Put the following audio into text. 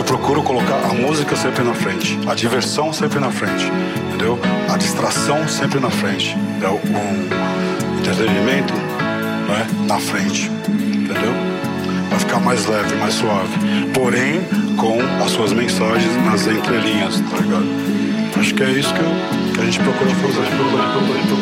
procuro colocar a música sempre na frente, a diversão sempre na frente, entendeu? A distração sempre na frente, o entretenimento, né, na frente, entendeu? Vai ficar mais leve, mais suave, porém com as suas mensagens nas entrelinhas, tá ligado? Acho que é isso que a gente procura fazer.